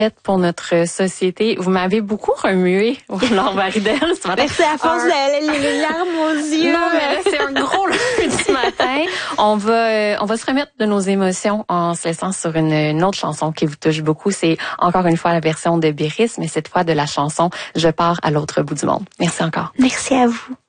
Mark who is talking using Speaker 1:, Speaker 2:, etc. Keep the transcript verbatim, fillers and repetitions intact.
Speaker 1: pour notre société. Vous m'avez beaucoup remué, Laure Baridel, ce matin.
Speaker 2: C'est à force de les larmes aux yeux.
Speaker 1: Non, mais là, c'est un gros lundi matin. On va, euh, on va se remettre de nos émotions en se laissant sur une, une autre chanson qui vous touche beaucoup. C'est encore une fois la version de Béris, mais cette fois de la chanson « Je pars à l'autre bout du monde ». Merci encore.
Speaker 2: Merci à vous.